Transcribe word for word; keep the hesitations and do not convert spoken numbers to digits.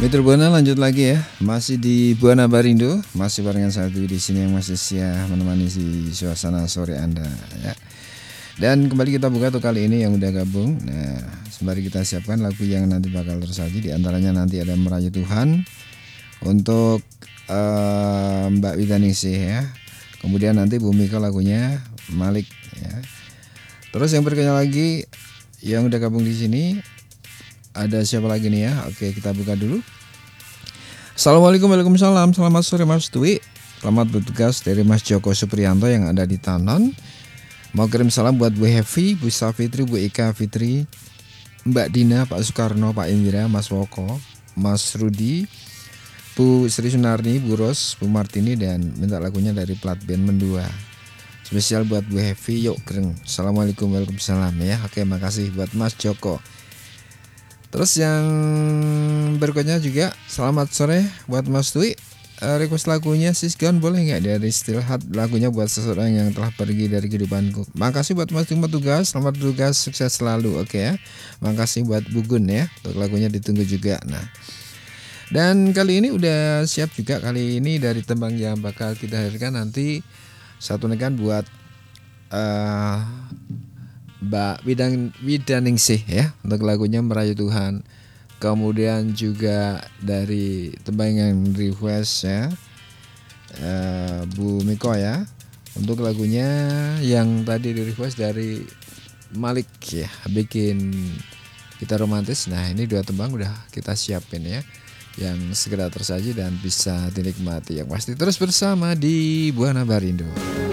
Mitra Buana lanjut lagi ya, masih di Buana Barindo, masih barengan satu di sini yang masih setia menemani si suasana sore Anda ya. Dan kembali kita buka tuh kali ini yang udah gabung. Nah, sembari kita siapkan lagu yang nanti bakal tersaji, di antaranya nanti ada Merayu Tuhan untuk uh, Mbak Wita Ningsih ya. Kemudian nanti Bu Mika lagunya Malik ya. Terus yang berikutnya lagi yang udah gabung di sini ada siapa lagi nih ya? Oke, kita buka dulu. Assalamualaikum, waalaikumsalam. Selamat sore Mas Dwi. Selamat bertugas dari Mas Joko Supriyanto yang ada di Tanon. Mau kirim salam buat Bu Hevi, Bu Safitri, Bu Ika Fitri, Mbak Dina, Pak Soekarno, Pak Indira, Mas Woko, Mas Rudi, Bu Sri Sunarni, Bu Ros, Bu Martini, dan minta lagunya dari plat band Mendua. Spesial buat Bu Hevi, yuk keren. Assalamualaikum, waalaikumsalam ya. Oke, makasih buat Mas Joko. Terus yang berikutnya juga selamat sore buat Mas Dwi. uh, Request lagunya Sisgon boleh nggak dari Still Hot, lagunya buat seseorang yang telah pergi dari kehidupanku. Makasih buat Mas Dwi tugas, selamat tugas, sukses selalu. Oke ya. Makasih buat Bugun ya, untuk lagunya ditunggu juga. Nah, dan kali ini udah siap juga kali ini dari tembang yang bakal kita hadirkan nanti. Satu nekan buat uh, Mbak Wita Ningsih ya, untuk lagunya Merayu Tuhan. Kemudian juga dari tembang yang request ya, uh, Bu Miko ya, untuk lagunya yang tadi di request dari Malik ya, bikin kita romantis. Nah, ini dua tembang udah kita siapin ya, yang segera tersaji dan bisa dinikmati yang pasti terus bersama di Buana Barindo.